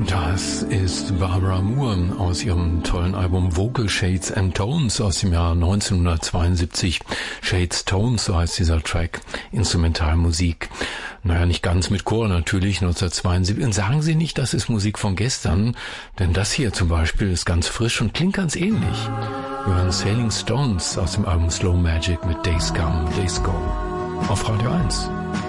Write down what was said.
Das ist Barbara Moore aus ihrem tollen Album Vocal Shades and Tones aus dem Jahr 1972. Shades Tones, so heißt dieser Track, Instrumentalmusik. Naja, nicht ganz mit Chor natürlich, 1972. Und sagen Sie nicht, das ist Musik von gestern, denn das hier zum Beispiel ist ganz frisch und klingt ganz ähnlich. Wir hören Sailing Stones aus dem Album Slow Magic mit Days Come, Days Go auf Radio 1.